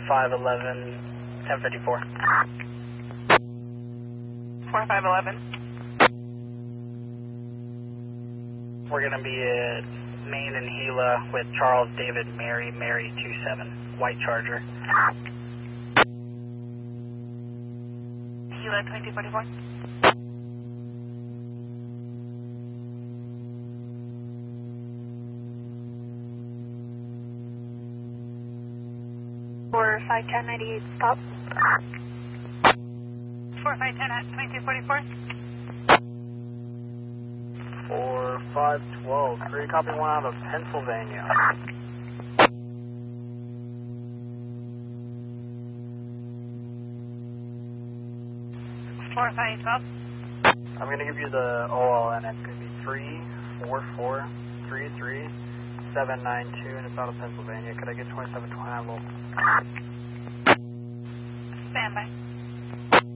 4511, 1054. 4511. We're going to be at Main and Gila with Charles David Mary 27, White Charger. Gila 2244. 451098, stop. 4510 at 2244. 4512, crew copy 1 out of Pennsylvania. 4512. I'm going to give you the OLN. It's going to be 344333792, and it's out of Pennsylvania. Could I get 2720 local? Stand by.